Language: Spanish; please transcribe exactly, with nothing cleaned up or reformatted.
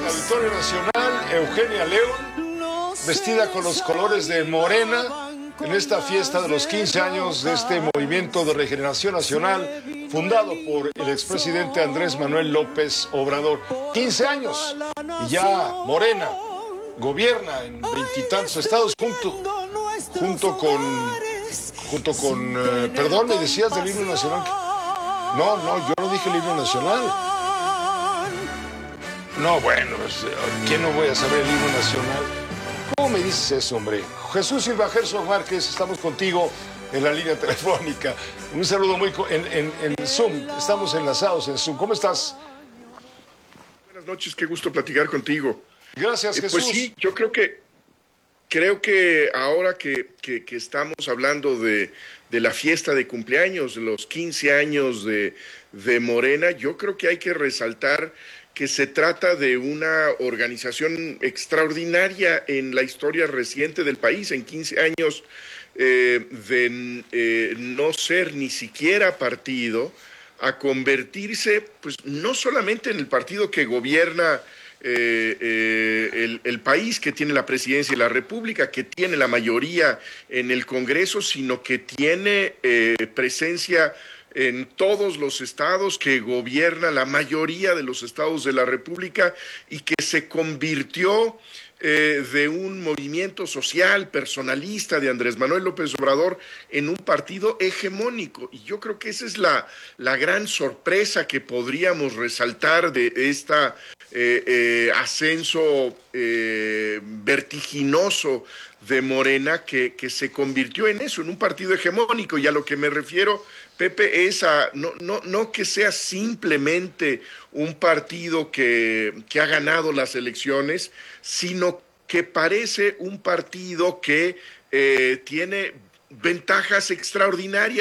Auditorio Nacional, Eugenia León, vestida con los colores de Morena, en esta fiesta de los quince años de este Movimiento de Regeneración Nacional, fundado por el expresidente Andrés Manuel López Obrador. quince años, y ya Morena gobierna en veintitantos estados junto, junto con, junto con, eh, perdón, me decías del himno nacional. No, no, yo no dije el himno nacional. No, bueno, ¿quién no voy a saber el himno nacional? ¿Cómo me dices eso, hombre? Jesús Silva Gerson Márquez, estamos contigo en la línea telefónica. Un saludo muy en, en, en Zoom, estamos enlazados en Zoom. ¿Cómo estás? Buenas noches, qué gusto platicar contigo. Gracias, eh, Jesús. Pues sí, yo creo que creo que ahora que, que, que estamos hablando de, de la fiesta de cumpleaños, de los quince años de, de Morena, yo creo que hay que resaltar que se trata de una organización extraordinaria en la historia reciente del país. En quince años eh, de eh, no ser ni siquiera partido, a convertirse, pues, no solamente en el partido que gobierna eh, eh, el, el país, que tiene la presidencia de la República, que tiene la mayoría en el Congreso, sino que tiene eh, presencia en todos los estados, que gobierna la mayoría de los estados de la República y que se convirtió eh, de un movimiento social personalista de Andrés Manuel López Obrador en un partido hegemónico. Y yo creo que esa es la, la gran sorpresa que podríamos resaltar de esta eh, eh, ascenso eh, vertiginoso de Morena, que, que se convirtió en eso, en un partido hegemónico. Y a lo que me refiero, Pepe, es a no, no, no que sea simplemente un partido que, que ha ganado las elecciones, sino que parece un partido que eh, tiene ventajas extraordinarias